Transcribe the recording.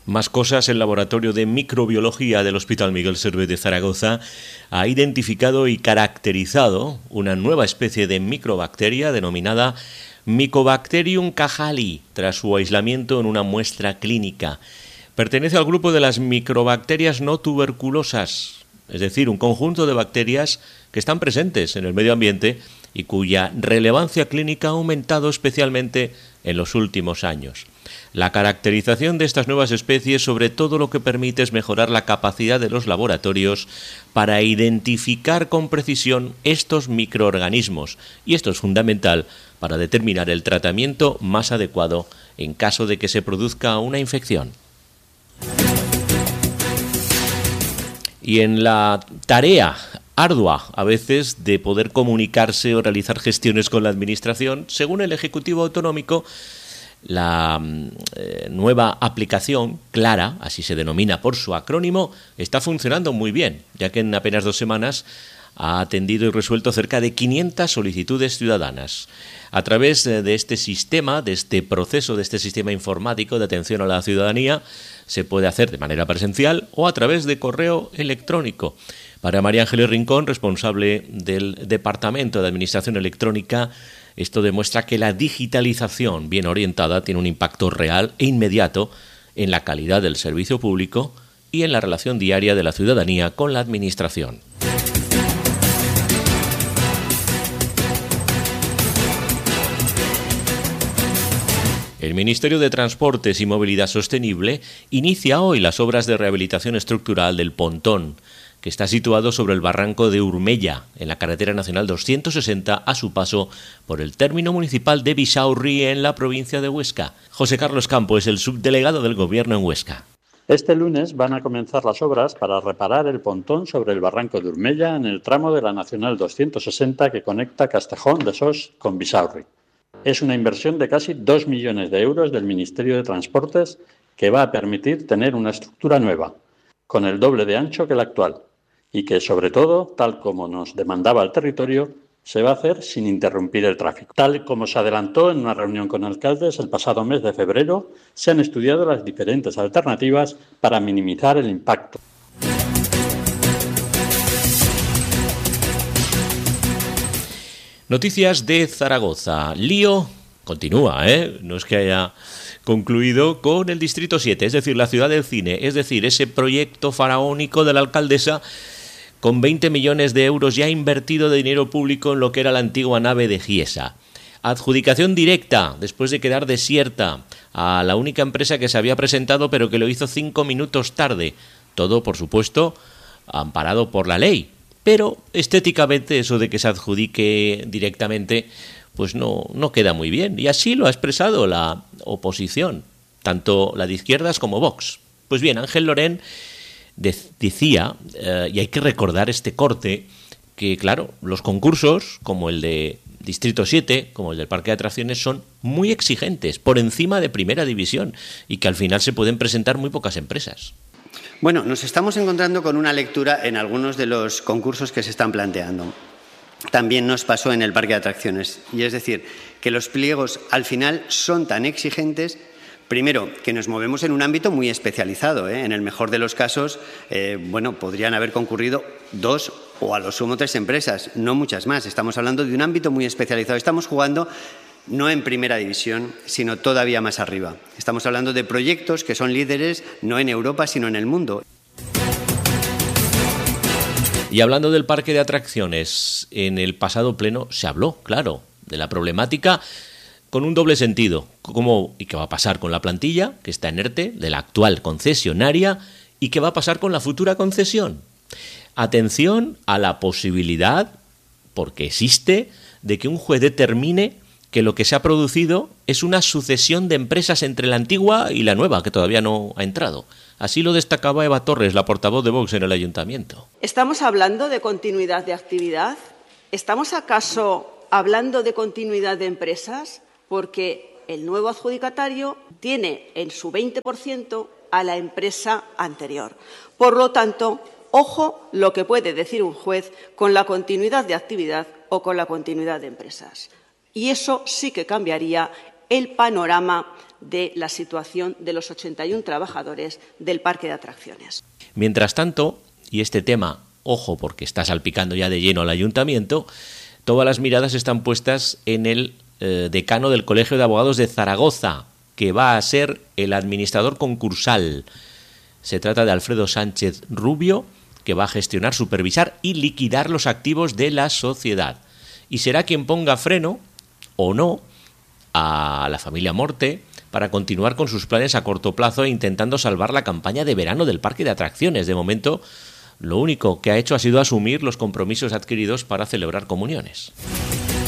Más cosas, el Laboratorio de Microbiología del Hospital Miguel Servet de Zaragoza ha identificado y caracterizado una nueva especie de microbacteria denominada Mycobacterium cajali, tras su aislamiento en una muestra clínica. Pertenece al grupo de las microbacterias no tuberculosas, es decir, un conjunto de bacterias que están presentes en el medio ambiente y cuya relevancia clínica ha aumentado especialmente en los últimos años. La caracterización de estas nuevas especies sobre todo lo que permite es mejorar la capacidad de los laboratorios para identificar con precisión estos microorganismos, y esto es fundamental para determinar el tratamiento más adecuado en caso de que se produzca una infección. Y en la tarea ardua, a veces, de poder comunicarse o realizar gestiones con la Administración, según el Ejecutivo Autonómico, la nueva aplicación, Clara, así se denomina por su acrónimo, está funcionando muy bien, ya que en apenas 2 semanas ha atendido y resuelto cerca de 500 solicitudes ciudadanas. A través de este sistema, de este proceso, de este sistema informático de atención a la ciudadanía, se puede hacer de manera presencial o a través de correo electrónico. Para María Ángeles Rincón, responsable del Departamento de Administración Electrónica, esto demuestra que la digitalización bien orientada tiene un impacto real e inmediato en la calidad del servicio público y en la relación diaria de la ciudadanía con la Administración. El Ministerio de Transportes y Movilidad Sostenible inicia hoy las obras de rehabilitación estructural del pontón, que está situado sobre el barranco de Urmella, en la carretera nacional 260, a su paso por el término municipal de Bisaurri, en la provincia de Huesca. José Carlos Campo es el subdelegado del Gobierno en Huesca. Este lunes van a comenzar las obras para reparar el pontón sobre el barranco de Urmella en el tramo de la nacional 260 que conecta Castejón de Sos con Bisaurri. Es una inversión de casi 2 millones de euros del Ministerio de Transportes que va a permitir tener una estructura nueva, con el doble de ancho que la actual, y que, sobre todo, tal como nos demandaba el territorio, se va a hacer sin interrumpir el tráfico. Tal como se adelantó en una reunión con alcaldes el pasado mes de febrero, se han estudiado las diferentes alternativas para minimizar el impacto. Noticias de Zaragoza. Lío continúa, no es que haya concluido con el Distrito 7, es decir, la ciudad del cine, es decir, ese proyecto faraónico de la alcaldesa con 20 millones de euros ya invertido de dinero público en lo que era la antigua nave de Giesa. Adjudicación directa, después de quedar desierta, a la única empresa que se había presentado pero que lo hizo 5 minutos tarde. Todo, por supuesto, amparado por la ley. Pero estéticamente eso de que se adjudique directamente pues no queda muy bien. Y así lo ha expresado la oposición, tanto la de izquierdas como Vox. Pues bien, Ángel Lorén decía, y hay que recordar este corte, que claro, los concursos, como el de Distrito 7, como el del Parque de Atracciones, son muy exigentes, por encima de Primera División, y que al final se pueden presentar muy pocas empresas. Bueno, nos estamos encontrando con una lectura en algunos de los concursos que se están planteando. También nos pasó en el Parque de Atracciones. Y es decir, que los pliegos al final son tan exigentes, primero, que nos movemos en un ámbito muy especializado. En el mejor de los casos, podrían haber concurrido 2 o a lo sumo 3 empresas, no muchas más. Estamos hablando de un ámbito muy especializado. Estamos jugando no en Primera División, sino todavía más arriba. Estamos hablando de proyectos que son líderes no en Europa, sino en el mundo. Y hablando del Parque de Atracciones, en el pasado pleno se habló, claro, de la problemática con un doble sentido. ¿Cómo y qué va a pasar con la plantilla, que está en ERTE, de la actual concesionaria, y qué va a pasar con la futura concesión? Atención a la posibilidad, porque existe, de que un juez determine que lo que se ha producido es una sucesión de empresas entre la antigua y la nueva, que todavía no ha entrado. Así lo destacaba Eva Torres, la portavoz de Vox en el Ayuntamiento. ¿Estamos hablando de continuidad de actividad? ¿Estamos acaso hablando de continuidad de empresas? Porque el nuevo adjudicatario tiene en su 20% a la empresa anterior. Por lo tanto, ojo lo que puede decir un juez con la continuidad de actividad o con la continuidad de empresas. Y eso sí que cambiaría el panorama de la situación de los 81 trabajadores del parque de atracciones. Mientras tanto, y este tema, ojo, porque está salpicando ya de lleno al ayuntamiento, todas las miradas están puestas en el decano del Colegio de Abogados de Zaragoza, que va a ser el administrador concursal. Se trata de Alfredo Sánchez Rubio, que va a gestionar, supervisar y liquidar los activos de la sociedad. Y será quien ponga freno, o no, a la familia Morte para continuar con sus planes a corto plazo e intentando salvar la campaña de verano del parque de atracciones. De momento, lo único que ha hecho ha sido asumir los compromisos adquiridos para celebrar comuniones.